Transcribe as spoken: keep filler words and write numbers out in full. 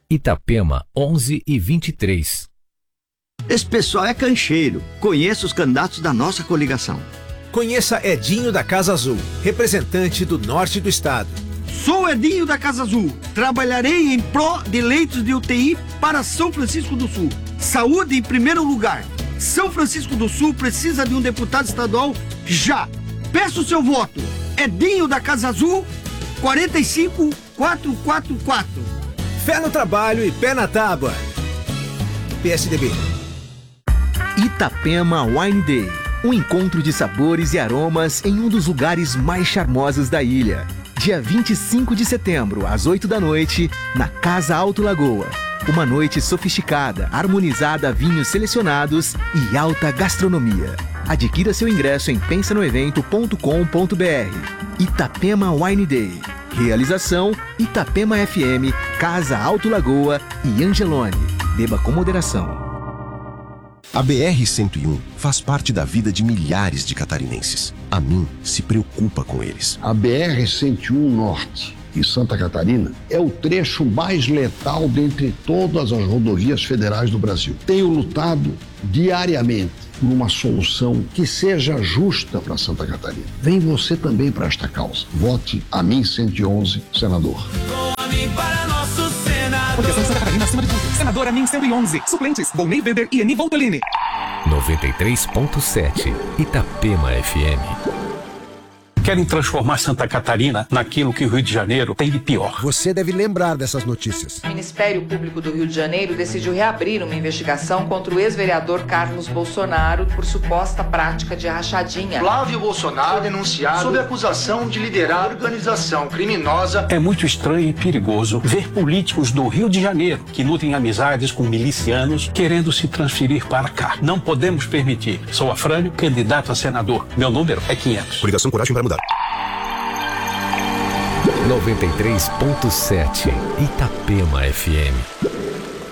Itapema, onze e vinte e três. Esse pessoal é cancheiro. Conheça os candidatos da nossa coligação. Conheça Edinho da Casa Azul, representante do norte do estado. Sou Edinho da Casa Azul. Trabalharei em pró de leitos de U T I para São Francisco do Sul. Saúde em primeiro lugar. São Francisco do Sul precisa de um deputado estadual já. Peço o seu voto. Edinho da Casa Azul, quarenta e cinco, quatrocentos e quarenta e quatro. Fé no trabalho e pé na tábua. P S D B. Itapema Wine Day. Um encontro de sabores e aromas em um dos lugares mais charmosos da ilha. Dia vinte e cinco de setembro, às oito da noite, na Casa Alto Lagoa. Uma noite sofisticada, harmonizada a vinhos selecionados e alta gastronomia. Adquira seu ingresso em pensa no evento ponto com ponto b r. Itapema Wine Day. Realização Itapema F M, Casa Alto Lagoa e Angelone. Beba com moderação. A B R cento e um faz parte da vida de milhares de catarinenses. A mim se preocupa com eles. A B R cento e um Norte, em Santa Catarina, é o trecho mais letal dentre todas as rodovias federais do Brasil. Tenho lutado diariamente por uma solução que seja justa para Santa Catarina. Vem você também para esta causa. Vote a mim cento e onze, senador. Com a mim para nosso senador. Proteção Santa Catarina acima de tudo. Senador a mim cento e onze. Suplentes, Volney Weber e Eni Voltolini. noventa e três ponto sete. Itapema F M. Querem transformar Santa Catarina naquilo que o Rio de Janeiro tem de pior. Você deve lembrar dessas notícias. O Ministério Público do Rio de Janeiro decidiu reabrir uma investigação contra o ex-vereador Carlos Bolsonaro por suposta prática de rachadinha. Flávio Bolsonaro denunciado sob acusação de liderar organização criminosa. É muito estranho e perigoso ver políticos do Rio de Janeiro que nutrem amizades com milicianos querendo se transferir para cá. Não podemos permitir. Sou Afrânio, candidato a senador. Meu número é quinhentos. Coligação Coragem para Mudar. noventa e três ponto sete. Itapema F M.